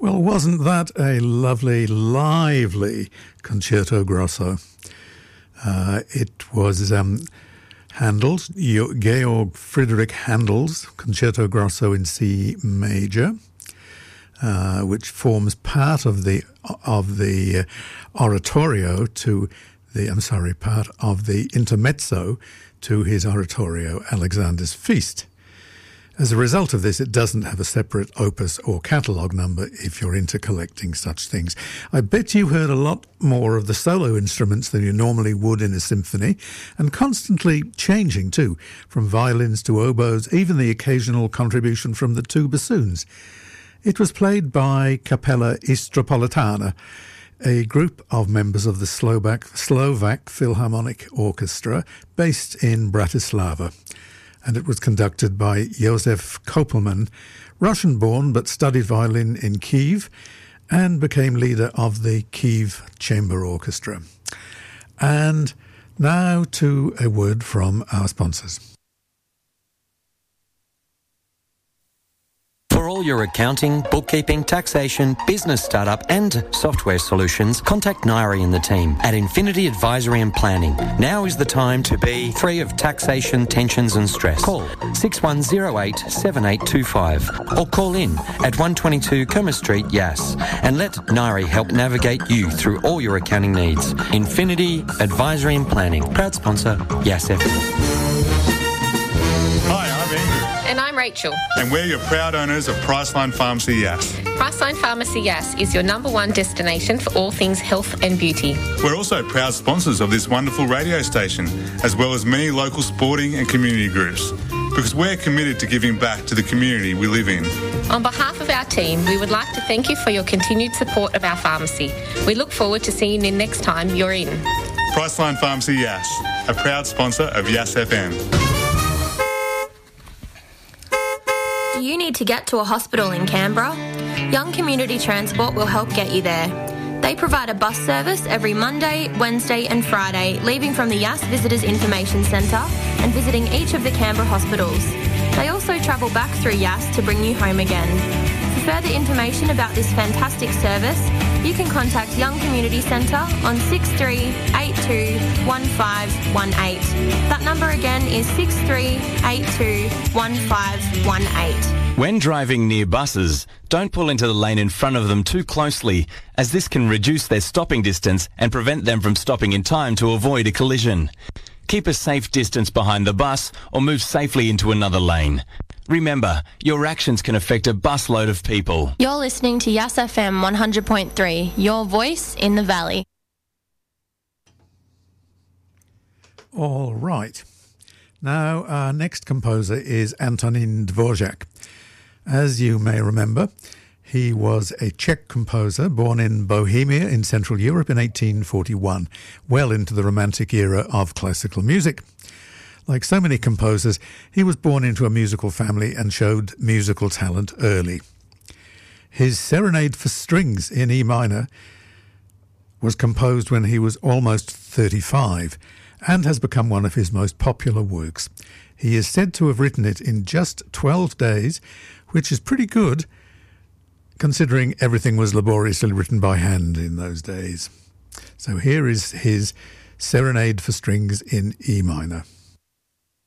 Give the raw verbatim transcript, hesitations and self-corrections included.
Well, wasn't that a lovely, lively concerto grosso? Uh, it was um, Handel's, Georg Friedrich Handel's Concerto Grosso in C major, uh, which forms part of the of the uh, oratorio to the I'm sorry, part of the intermezzo to his oratorio Alexander's Feast. As a result of this, it doesn't have a separate opus or catalogue number if you're into collecting such things. I bet you heard a lot more of the solo instruments than you normally would in a symphony, and constantly changing too, from violins to oboes, even the occasional contribution from the two bassoons. It was played by Capella Istropolitana, a group of members of the Slovak, Slovak Philharmonic Orchestra based in Bratislava. And it was conducted by Josef Kopelman, Russian-born but studied violin in Kiev and became leader of the Kiev Chamber Orchestra. And now to a word from our sponsors. For all your accounting, bookkeeping, taxation, business startup and software solutions, contact Nairi and the team at Infinity Advisory and Planning. Now is the time to be free of taxation, tensions and stress. Call six one zero eight seven eight two five or call in at one twenty-two Kerma Street, Yass, and let Nairi help navigate you through all your accounting needs. Infinity Advisory and Planning. Proud sponsor, Yass F M. And I'm Rachel. And we're your proud owners of Priceline Pharmacy Yass. Priceline Pharmacy Yass is your number one destination for all things health and beauty. We're also proud sponsors of this wonderful radio station, as well as many local sporting and community groups, because we're committed to giving back to the community we live in. On behalf of our team, we would like to thank you for your continued support of our pharmacy. We look forward to seeing you next time you're in. Priceline Pharmacy Yass, a proud sponsor of Yass F M. Do you need to get to a hospital in Canberra? Young Community Transport will help get you there. They provide a bus service every Monday, Wednesday and Friday, leaving from the Yass Visitors Information Centre and visiting each of the Canberra hospitals. They also travel back through Yass to bring you home again. For further information about this fantastic service, you can contact Young Community Centre on six three eight two one five one eight. That number again is six three eight two one five one eight. When driving near buses, don't pull into the lane in front of them too closely, as this can reduce their stopping distance and prevent them from stopping in time to avoid a collision. Keep a safe distance behind the bus or move safely into another lane. Remember, your actions can affect a busload of people. You're listening to Yass F M one hundred point three, your voice in the valley. All right. Now, our next composer is Antonín Dvořák. As you may remember, he was a Czech composer born in Bohemia in Central Europe in eighteen forty-one, well into the Romantic era of classical music. Like so many composers, he was born into a musical family and showed musical talent early. His Serenade for Strings in E minor was composed when he was almost thirty-five and has become one of his most popular works. He is said to have written it in just twelve days, which is pretty good considering everything was laboriously written by hand in those days. So here is his Serenade for Strings in E minor.